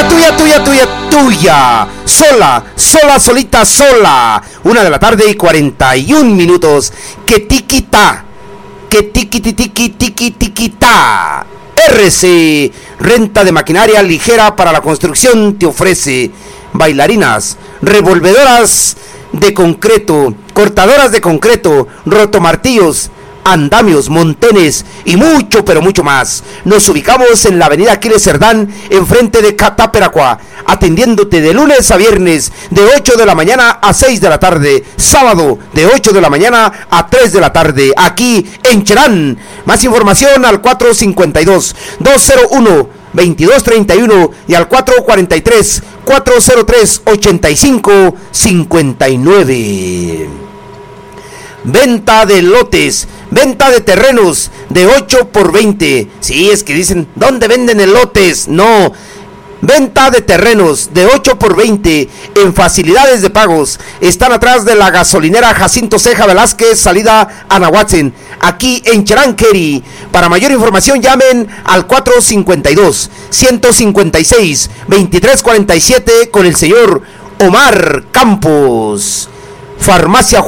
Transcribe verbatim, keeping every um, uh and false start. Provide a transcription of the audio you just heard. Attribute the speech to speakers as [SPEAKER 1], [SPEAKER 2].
[SPEAKER 1] tuya, tuya, tuya, tuya, tuya. Sola, sola, solita, sola. Una de la tarde y cuarenta y un minutos. Que tiquita, que tiqui, tiqui, tiqui, tiquita. R C, renta de maquinaria ligera para la construcción, te ofrece bailarinas, revolvedoras de concreto, cortadoras de concreto, rotomartillos, andamios, montenes y mucho, pero mucho más. Nos ubicamos en la avenida Aquiles Cerdán, enfrente de Cataperacua, atendiéndote de lunes a viernes, de ocho de la mañana a seis de la tarde, sábado de ocho de la mañana a tres de la tarde, aquí en Cherán. Más información al cuatro cinco dos, dos cero uno, veintidós treinta y uno y al cuatro cuarenta y tres, cuatro cero tres, ochenta y cinco cincuenta y nueve. Venta de lotes, venta de terrenos de ocho por veinte. Sí, es que dicen, ¿dónde venden elotes? No, venta de terrenos de ocho por veinte en facilidades de pagos. Están atrás de la gasolinera Jacinto Ceja Velázquez, salida a Nahuatzen, aquí en Cheranqueri. Para mayor información llamen al cuatro cinco dos, uno cinco seis, veintitrés cuarenta y siete con el señor Omar Campos. Farmacia